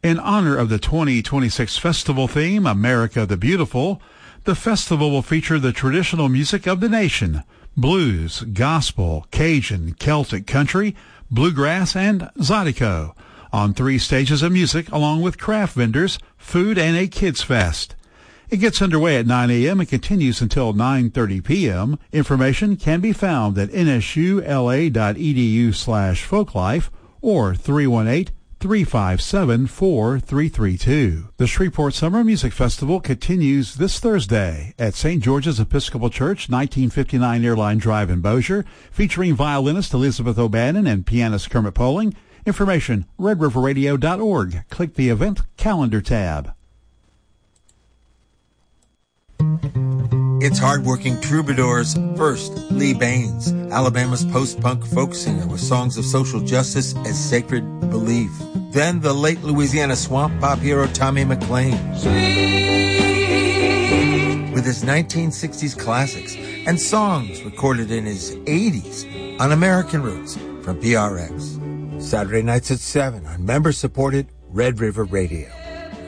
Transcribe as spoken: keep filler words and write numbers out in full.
In honor of the twenty twenty-six festival theme, America the Beautiful, the festival will feature the traditional music of the nation, blues, gospel, Cajun, Celtic country, bluegrass, and Zydeco, on three stages of music along with craft vendors, food, and a kids fest. It gets underway at nine a.m. and continues until nine thirty p.m. Information can be found at nsula.edu slash folklife or three one eight, three five seven, four three three two. The Shreveport Summer Music Festival continues this Thursday at Saint George's Episcopal Church, nineteen fifty-nine Airline Drive in Bossier, featuring violinist Elizabeth O'Bannon and pianist Kermit Poling. Information, red river radio dot org. Click the event calendar tab. It's hardworking troubadours. First, Lee Baines, Alabama's post-punk folk singer with songs of social justice as Sacred Belief. Then the late Louisiana swamp pop hero Tommy McLean. Sweet. With his nineteen sixties classics and songs recorded in his eighties on American Roots from P R X. Saturday nights at seven on member-supported Red River Radio.